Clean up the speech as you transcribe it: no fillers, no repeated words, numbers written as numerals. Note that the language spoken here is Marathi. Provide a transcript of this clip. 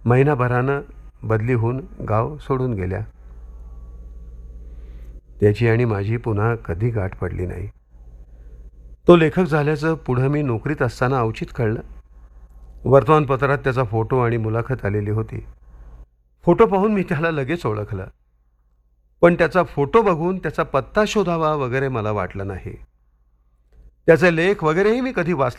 महिनाभरानं बदली होऊन गाव सोडून गेल्या. त्याची आणि माझी पुन्हा कधी गाठ पडली नाही. तो लेखक झाल्याचं पुढं मी नोकरीत असताना अवचित कळलं. वर्तमानपत्रात त्याचा फोटो आणि मुलाखत आलेली होती. फोटो पाहून मी त्याला लगेच ओळखलं, पण त्याचा फोटो बघून त्याचा पत्ता शोधावा वगैरे मला वाटलं नाही. त्याचे लेख वगैरेही मी कधी वाचले